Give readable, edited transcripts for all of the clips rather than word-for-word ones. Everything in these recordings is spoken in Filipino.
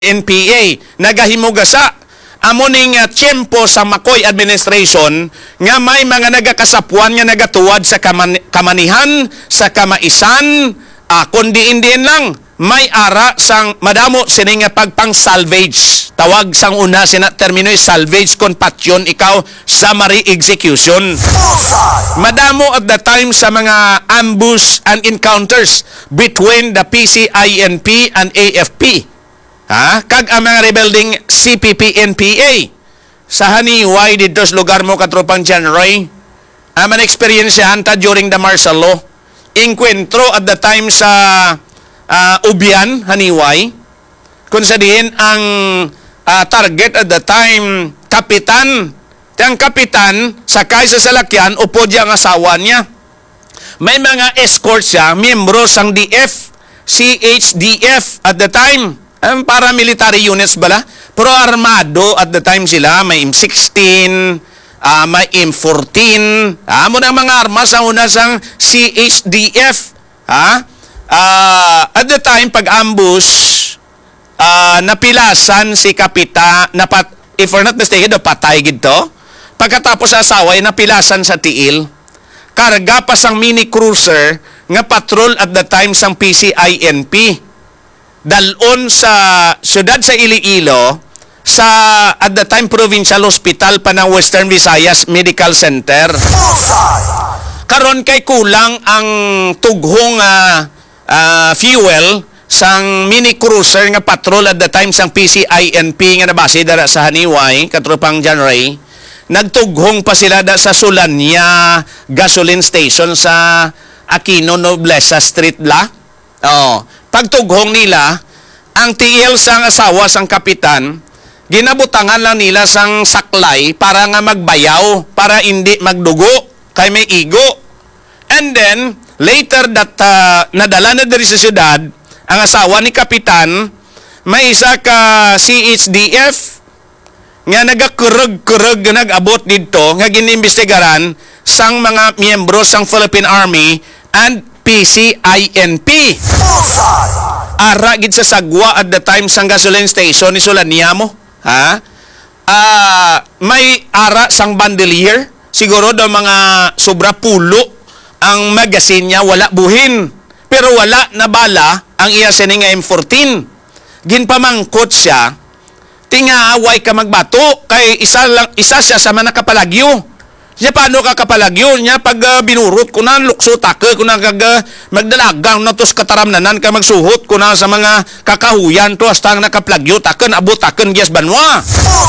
NPA nagahimugasa amo ning tiyempo sa Macoy administration nga may mga nagakasapuan nga nagatuwad sa kamanihan sa kamaisan kundi indiin lang may ara sang madamo sini nga pagpang-salvage tawag sang una sina termino salvage kon patyon ikaw summary execution madamo at the time sa mga ambush and encounters between the PCINP and AFP kag ang mga rebelding CPP-NPA sa haniway dito sa lugar mo katropang January man experience hanta during the martial law inkwentro at the time sa Ubian haniway kung sabihin ang target at the time kapitan tiyang kapitan sakay sa salakyan upo diya ang asawa niya may mga escort siya miyembro sang DF CHDF at the time paramilitary units bala pero armado at the time sila may M16 may M14 muna mga armas sa una sang CHDF at the time pag ambush napilasan si kapita if we're not mistaken patay gito pagkatapos sa asaway napilasan sa tiil karga pa sang mini cruiser nga patrol at the time sang PCINP dalon sa siyudad sa Iloilo sa at the time provincial hospital pa ng Western Visayas Medical Center karon kay kulang ang tughong fuel sang mini cruiser nga patrol at the time sang PCINP nga nabase dara sa haniway katropang January nagtughong pa sila da sa Sulania gasoline station sa Aquino Nobleza Street pagtughong nila ang tiil sang asawa sang kapitan ginabutangan lang nila sang saklay para nga magbayaw para hindi magdugo kay may igo and then later that nadala na diri sa syudad ang asawa ni kapitan may isa ka CHDF nga nagakurug-kurug nag-abot dito nga ginimbestigaran sang mga miyembro sang Philippine Army and PCINP ara gid sa sagwa at the time sang gasoline station ni Sulania mo may ara sang bandolier siguro daw mga sobra pulo ang magasin niya wala buhin pero wala na bala ang iya sini nga M14 ginpamangkot siya tingaaway ka magbato kay isa siya sa mga kapalagyo siya paano ka kapalagyo niya pag binurot ko na lukso take ko na magdalagang na tos kataramnanan ka magsuhot ko na sa mga kakahuyan to hasta nakaplagyo taken abot taken gias banwa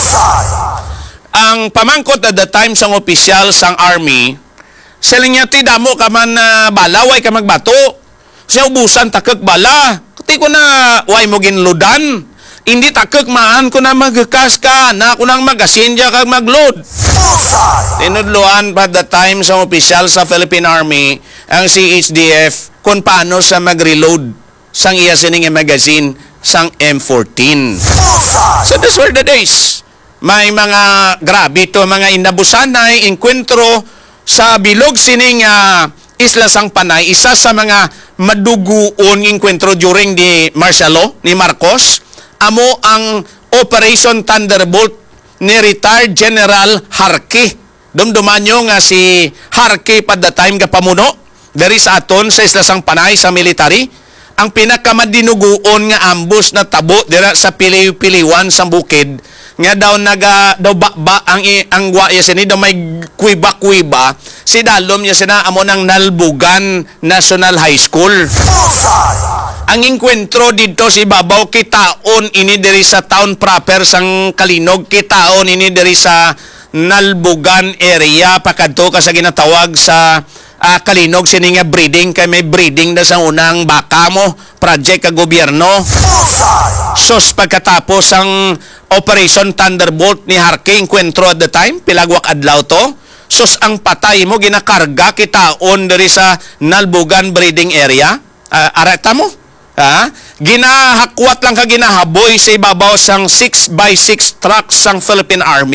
ang pamangkot at the time sang opisyal sang army sila niya ti damo ka man balaway ka magbato siya ubusan takek bala kuti ko na way mo ginludan hindi takek maan ko na magkas ka na ko nang magasin diya kag magload tinudloan pa the time sa opisyal sa Philippine Army ang CHDF kung paano sa mag-reload sang iya sining magazine sang M14 so those were the days may mga grabe to mga inabusanay enkwentro sa bilog sining Isla sang Panay isa sa mga maduguon enkwentro during the martial law ni Marcos amo ang Operation Thunderbolt ni retired General Harke. Dumdumanyo nga si Harke pa the time kapamuno dari sa aton sa Isla sang Panay sa military. Ang pinakamadinuguon nga ambush na tabo dira sa Piliw-Piliwan sa bukid nga daw daw bakba ang guaya sini daw may kuiba-kuiba si dalom niya sina amo ng Nalbugan National High School. Ang enkwentro dito si babaw kitaon ini diri sa town proper sang Kalinog kitaon ini diri sa Nalbugan area pakadto ka sa ginatawag sa Kalinog sini nga breeding kay may breeding na sa unang baka mo project ka gobyerno sos pagkatapos ang Operation Thunderbolt ni Harke enkwentro at the time pilagwak adlaw to sos ang patay mo ginakarga kitaon diri sa Nalbugan breeding area areta mo ginahakwat lang ka ginahaboy sa ibabaw sang 6x6 trucks sang Philippine Army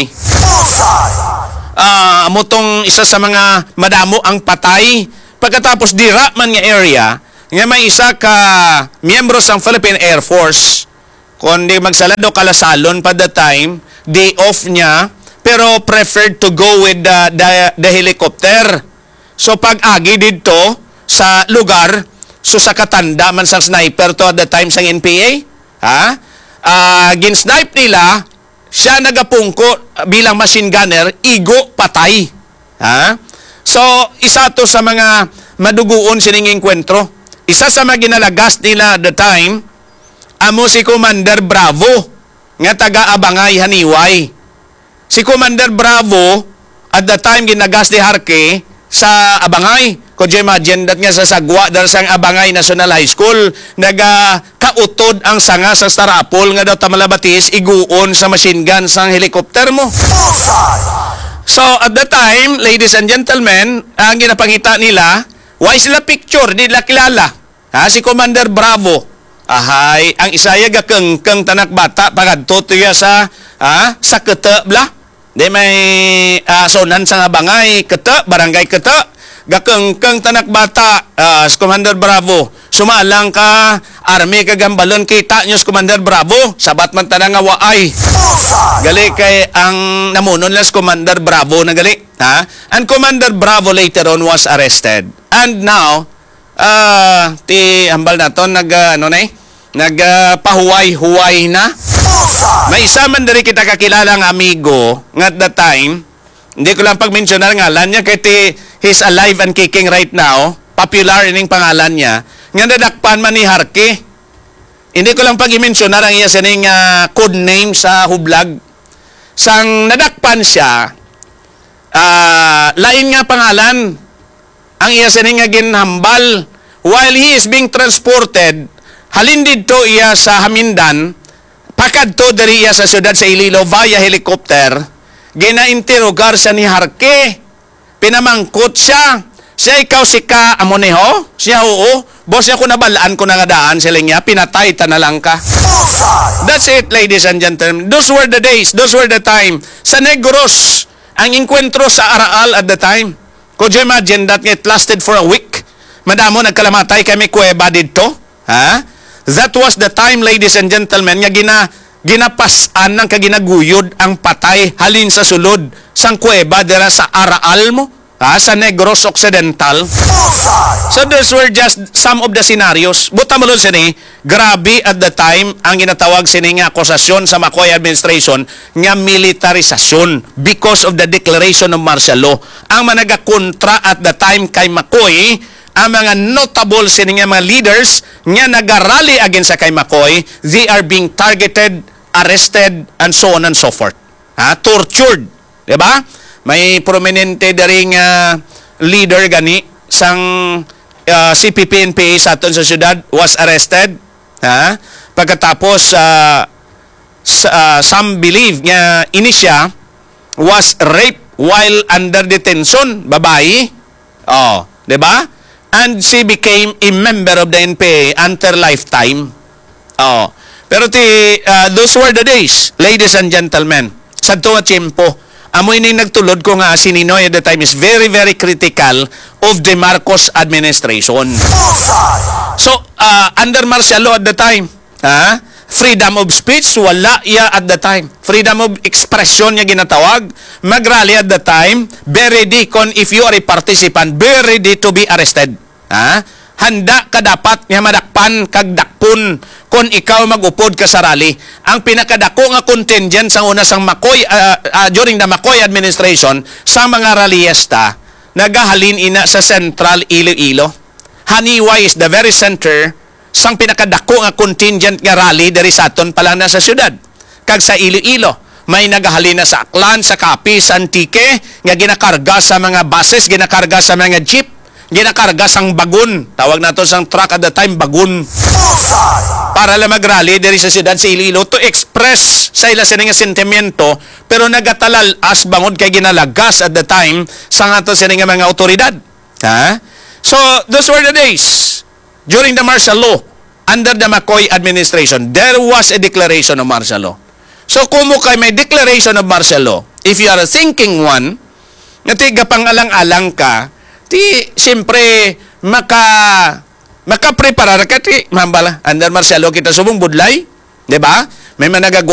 motong isa sa mga madamo ang patay pagkatapos dira man nga area nga may isa ka miyembro sang Philippine Air Force kundi magsalado kalasalon pa the time, day off niya, pero preferred to go with the helicopter. So pag agi dito sa lugar, so sa katanda man sa sniper to at the time sa NPA, gin-snipe nila, siya nagapungko bilang machine gunner, igo patay. So isa to sa mga maduguon sining enkwentro. Isa sa mga ginalagas nila at the time, amo si Commander Bravo, nga taga-Abangay, Haniway. Si Commander Bravo, at the time ginagas ni Harke sa Abangay. Could you imagine that nga sa sagwa dahil sa Abangay National High School, nagkautod ang sanga sa Starapol, nga daw tamalabatis, iguon sa machine gun sa helicopter mo. So, at the time, ladies and gentlemen, ang ginapangita nila, why sila picture, di nila kilala. Si Commander Bravo. Ang isaya gakengkeng tanak bata pagadto tiya sa kete bla. Di may sonan sa Abangay, kete, barangay kete. Gakengkeng tanak bata, si Commander Bravo. Sumalang ka, army kagambalon kita nyo si Commander Bravo. Sabat man tanang nga waay. Gali kay ang namunon lang si Commander Bravo na gali. And Commander Bravo later on was arrested. And now, ti hambal na to, nagpahuway-huway na. May isa man dari kita kakilalang amigo, nga at the time, hindi ko lang pag-mention na ngalan niya, kaya he's alive and kicking right now, popular ining pangalan niya, nga nadakpan man ni Harke. Hindi ko lang pag-mention na lang iya sining code name sa hublag. Sang nadakpan siya, lain nga pangalan, ang iya sining nga ginhambal, while he is being transported, halin dito iya sa Hamindan, pakadto dari iya sa syudad sa Iloilo via helicopter, ginainterogar siya ni Harke, pinamangkot siya, siya ikaw si ka amoneho, siya oo, boss niya ko nabalaan ko na nga daan, sila niya, pinatay ta na lang ka. That's it, ladies and gentlemen. Those were the days, those were the time. Sa Negros, ang enkwentro sa Araal at the time. Could you imagine that it lasted for a week? Madamo nagkalamatay kami kuweba dito. That was the time, ladies and gentlemen, nga ginapasan ng kaginaguyod ang patay halin sa sulod sang kuweba dira sa Araal mo, sa Negros Occidental. So those were just some of the scenarios. Buta mo nun sini, grabe at the time ang ginatawag sini nga akusasyon sa McCoy administration nga militarisasyon because of the declaration of martial law. Ang managakontra at the time kay McCoy, ang mga notable sini nga mga leaders nga nagarally against sa kay McCoy, they are being targeted, arrested, and so on and so forth. Tortured. Diba? May prominente daring leader gani sang CPP-NPA sa aton sa syudad was arrested. Pagkatapos some believe nga ini siya was raped while under detention, babae. Diba? And she became a member of the NPA until lifetime. Pero those were the days, ladies and gentlemen. Sa tuwa tiyempo, amoy ni nagtulod ko nga si Ninoy at the time is very, very critical of the Marcos administration. So, under martial law at the time, freedom of speech, wala iya at the time. Freedom of expression niya ginatawag. Mag-rally at the time, be ready kon if you are a participant, be ready to be arrested. Handa ka dapat nga madakpan kag dakpon kung ikaw magupod ka sa rally. Ang pinakadako nga contingent sa una sang McCoy during the McCoy administration sa mga rallyista nagahalin ina sa Central Iloilo. Haniway is the very center sang pinakadako nga contingent nga rally diri sa aton pa lang na sa syudad. Kag sa Iloilo may nagahalin na sa Aklan, sa Capiz, sa Antique nga ginakarga sa mga buses, ginakarga sa mga jeep, ginakarga sang bagun. Tawag nato sang truck at the time, bagun. Para lang mag-rally diri sa siyudad sa Iloilo to express sa ila sining sentimiento, pero nagatalalas bangod kay ginalagas at the time sa ato sining mga otoridad. So, those were the days during the martial law under the McCoy administration. There was a declaration of martial law. So, kung mo kay may declaration of martial law, if you are thinking one, na tiga pangalang-alang ka, siyempre, makapreparar ka, mambala, under martial law kita subong budlay, 'Di ba? May managagwa